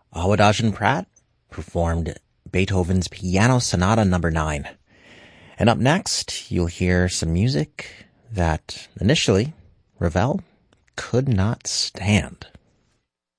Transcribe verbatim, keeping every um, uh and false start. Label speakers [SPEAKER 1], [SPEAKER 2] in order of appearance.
[SPEAKER 1] Awadajan Pratt performed Beethoven's Piano Sonata number nine. And up next, you'll hear some music that initially Ravel could not stand.